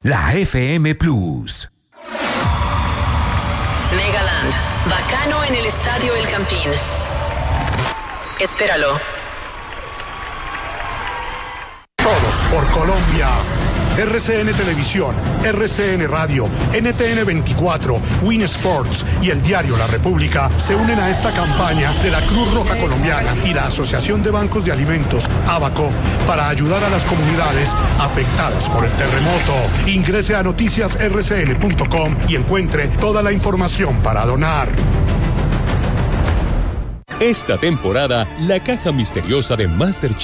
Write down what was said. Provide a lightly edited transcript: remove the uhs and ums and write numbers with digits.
La FM Plus. Megaland, bacano en el Estadio El Campín. Espéralo. Todos por Colombia. RCN Televisión, RCN Radio, NTN 24, Win Sports y el diario La República se unen a esta campaña de la Cruz Roja Colombiana y la Asociación de Bancos de Alimentos, ABACO, para ayudar a las comunidades afectadas por el terremoto. Ingrese a noticiasrcn.com y encuentre toda la información para donar. Esta temporada, la caja misteriosa de MasterChef